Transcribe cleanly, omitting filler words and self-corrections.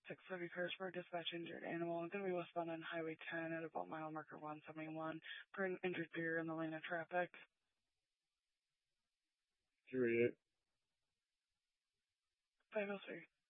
6:30 Harrisburg, dispatch injured animal. I'm going to be westbound on Highway 10 at about mile marker 171 for an injured deer in the lane of traffic. 288. 503.